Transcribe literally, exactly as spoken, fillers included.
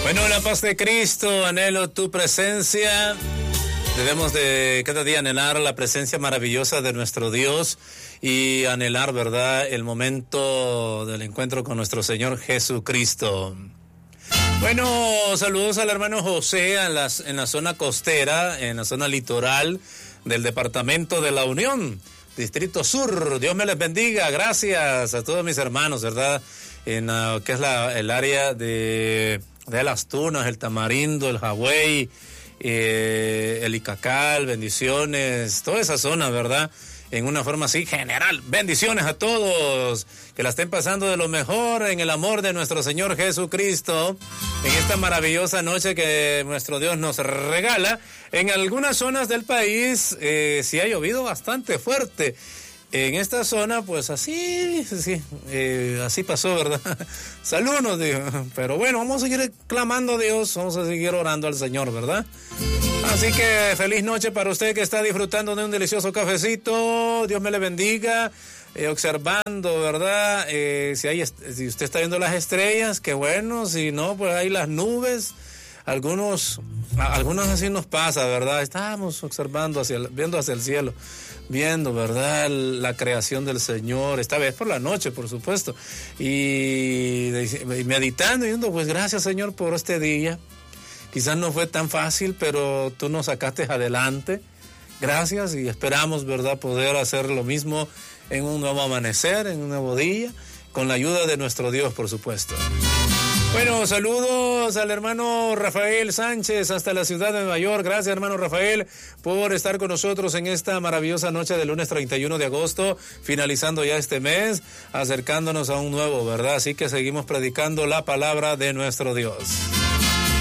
Bueno, la paz de Cristo, anhelo tu presencia. Debemos de cada día anhelar la presencia maravillosa de nuestro Dios y anhelar, ¿verdad?, el momento del encuentro con nuestro Señor Jesucristo. Bueno, saludos al hermano José en, las, en la zona costera, en la zona litoral del departamento de La Unión, Distrito Sur. Dios me les bendiga. Gracias a todos mis hermanos, ¿verdad?, en uh, que es la, el área de... de Las Tunas, el Tamarindo, el Hawái, eh, el Icacal, bendiciones, toda esa zona, ¿verdad? En una forma así general, bendiciones a todos, que la estén pasando de lo mejor en el amor de nuestro Señor Jesucristo, en esta maravillosa noche que nuestro Dios nos regala. En algunas zonas del país eh, sí ha llovido bastante fuerte. En esta zona, pues así, sí, eh, así pasó, ¿verdad? Salud nos dijo. Pero bueno, vamos a seguir clamando a Dios, vamos a seguir orando al Señor, ¿verdad? Así que feliz noche para usted que está disfrutando de un delicioso cafecito. Dios me le bendiga. Eh, observando, ¿verdad? Eh, si, hay, si usted está viendo las estrellas, qué bueno. Si no, pues hay las nubes. Algunos, algunos así nos pasa, ¿verdad? Estamos observando, hacia el, viendo hacia el cielo, viendo, ¿verdad?, la creación del Señor, esta vez por la noche, por supuesto, y, y meditando y diciendo, pues gracias, Señor, por este día. Quizás no fue tan fácil, pero tú nos sacaste adelante. Gracias, y esperamos, ¿verdad?, poder hacer lo mismo en un nuevo amanecer, en un nuevo día, con la ayuda de nuestro Dios, por supuesto. Bueno, saludos al hermano Rafael Sánchez hasta la ciudad de Nueva York. Gracias, hermano Rafael, por estar con nosotros en esta maravillosa noche del lunes treinta y uno de agosto, finalizando ya este mes, acercándonos a un nuevo, ¿verdad? Así que seguimos predicando la palabra de nuestro Dios.